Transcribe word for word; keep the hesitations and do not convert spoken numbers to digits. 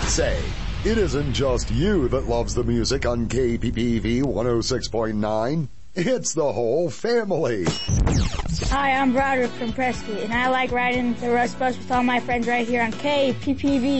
Say, it isn't just you that loves the music on K P P V one oh six point nine. It's the whole family. Hi, I'm Broderick from Prescott, and I like riding the Rust Bus with all my friends right here on K P P V.